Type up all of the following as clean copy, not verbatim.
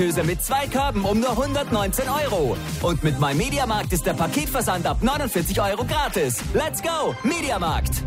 Gemüse mit 2 Körben um nur 119 €. Und mit MyMediaMarkt ist der Paketversand ab 49 € gratis. Let's go, Mediamarkt!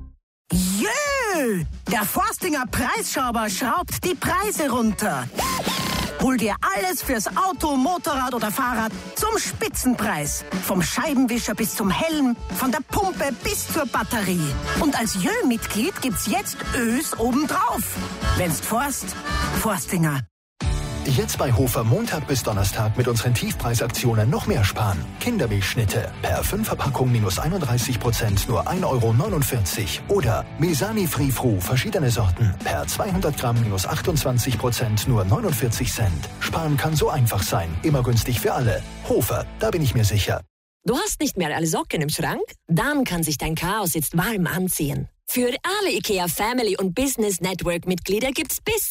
Jö! Der Forstinger Preisschrauber schraubt die Preise runter. Hol dir alles fürs Auto, Motorrad oder Fahrrad zum Spitzenpreis. Vom Scheibenwischer bis zum Helm, von der Pumpe bis zur Batterie. Und als Jö-Mitglied gibt's jetzt Ös obendrauf. Wenn's forst, Forstinger. Jetzt bei Hofer Montag bis Donnerstag mit unseren Tiefpreisaktionen noch mehr sparen. Kindermilchschnitte per 5er-Packung minus 31%, nur 1,49 €. Oder Mesani Free Fru, verschiedene Sorten, per 200 Gramm minus 28%, nur 49 Cent. Sparen kann so einfach sein, immer günstig für alle. Hofer, da bin ich mir sicher. Du hast nicht mehr alle Socken im Schrank? Dann kann sich dein Chaos jetzt warm anziehen. Für alle IKEA Family und Business Network Mitglieder gibt's bis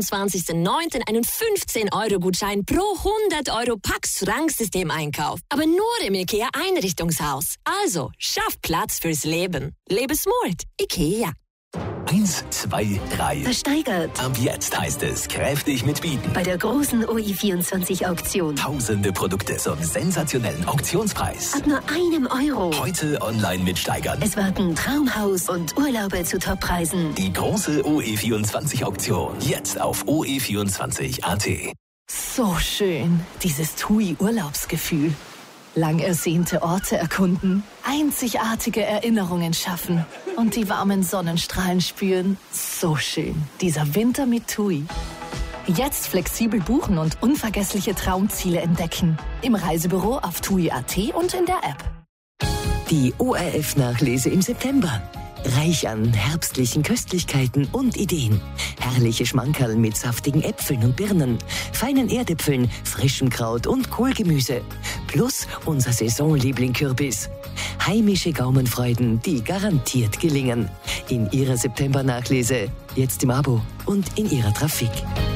26.09. einen 15-€-Gutschein pro 100 € Pax-Schranksystem-Einkauf. Aber nur im IKEA Einrichtungshaus. Also, schaff Platz fürs Leben. Lebe smart. IKEA. 1, 2, 3. Versteigert. Ab jetzt heißt es kräftig mitbieten. Bei der großen OI24-Auktion. Tausende Produkte zum sensationellen Auktionspreis. Ab nur €1. Heute online mitsteigern. Es warten Traumhaus und Urlaube zu Toppreisen. Die große OE24-Auktion. Jetzt auf OE24.at. So schön, dieses TUI-Urlaubsgefühl. Lang ersehnte Orte erkunden, einzigartige Erinnerungen schaffen und die warmen Sonnenstrahlen spüren. So schön, dieser Winter mit TUI. Jetzt flexibel buchen und unvergessliche Traumziele entdecken. Im Reisebüro auf TUI.at und in der App. Die ORF-Nachlese im September. Reich an herbstlichen Köstlichkeiten und Ideen. Herrliche Schmankerl mit saftigen Äpfeln und Birnen, feinen Erdäpfeln, frischem Kraut und Kohlgemüse. Plus unser Saisonliebling Kürbis. Heimische Gaumenfreuden, die garantiert gelingen. In Ihrer September-Nachlese, jetzt im Abo und in Ihrer Trafik.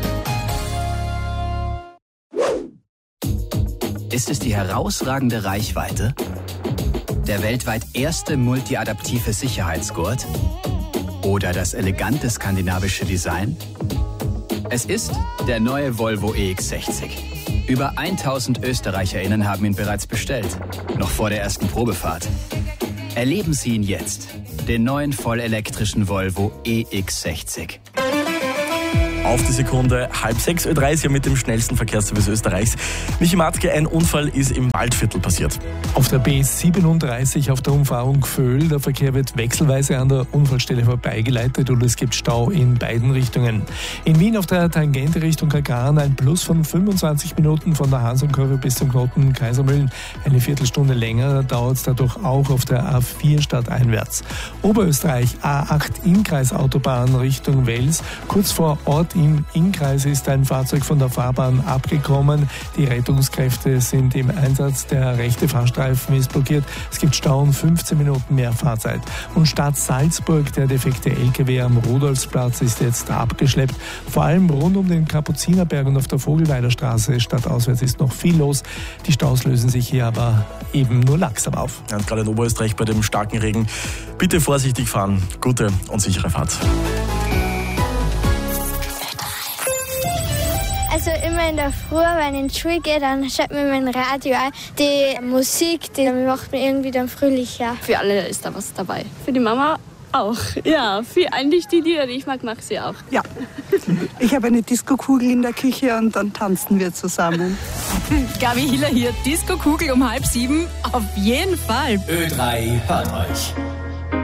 Ist es die herausragende Reichweite? Der weltweit erste multiadaptive Sicherheitsgurt? Oder das elegante skandinavische Design? Es ist der neue Volvo EX60. Über 1000 ÖsterreicherInnen haben ihn bereits bestellt, noch vor der ersten Probefahrt. Erleben Sie ihn jetzt, den neuen vollelektrischen Volvo EX60. Auf die Sekunde 5:30 mit dem schnellsten Verkehrsservice Österreichs. Michi Matzke, ein Unfall ist im Waldviertel passiert. Auf der B37 auf der Umfahrung Vöhl. Der Verkehr wird wechselweise an der Unfallstelle vorbeigeleitet und es gibt Stau in beiden Richtungen. In Wien auf der Tangente Richtung Kagran ein Plus von 25 Minuten von der Hansonkurve bis zum Knoten Kaisermühlen. Eine Viertelstunde länger dauert es dadurch auch auf der A4 stadteinwärts. Oberösterreich A8 Innkreisautobahn Richtung Wels. Kurz vor Ort im Innkreis ist ein Fahrzeug von der Fahrbahn abgekommen. Die Rettungskräfte sind im Einsatz. Der rechte Fahrstreifen ist blockiert. Es gibt Stau und 15 Minuten mehr Fahrzeit. Und Stadt Salzburg, der defekte LKW am Rudolfsplatz ist jetzt abgeschleppt. Vor allem rund um den Kapuzinerberg und auf der Vogelweider Straße stadtauswärts ist noch viel los. Die Staus lösen sich hier aber eben nur langsam auf. Ja, und gerade in Oberösterreich bei dem starken Regen. Bitte vorsichtig fahren. Gute und sichere Fahrt. Also immer in der Früh, wenn ich in die Schule gehe, dann schaut mir mein Radio an. Die Musik, die macht mich irgendwie dann fröhlicher. Für alle ist da was dabei. Für die Mama auch. Ja, für eigentlich die Lieder, die ich mag sie auch. Ja, ich habe eine Diskokugel in der Küche und dann tanzen wir zusammen. Gabi Hiller hier, Diskokugel um 6:30, auf jeden Fall. Ö3 hört euch.